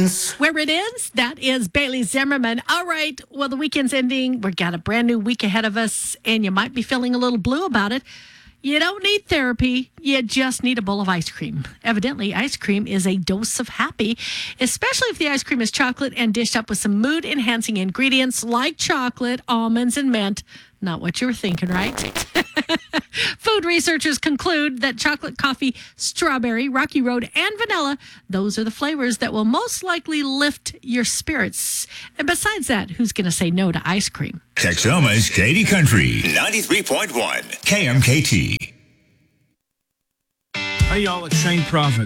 is. Where it is, that is Bailey Zimmerman. All right, well, the weekend's ending. We've got a brand new week ahead of us, and you might be feeling a little blue about it. You don't need therapy. You just need a bowl of ice cream. Evidently, ice cream is a dose of happy, especially if the ice cream is chocolate and dished up with some mood-enhancing ingredients like chocolate, almonds, and mint. Not what you were thinking, right? Food researchers conclude that chocolate, coffee, strawberry, Rocky Road, and vanilla, those are the flavors that will most likely lift your spirits. And besides that, who's going to say no to ice cream? Texoma's Katy Country 93.1 KMKT. Hey, y'all, it's Shane Prophet.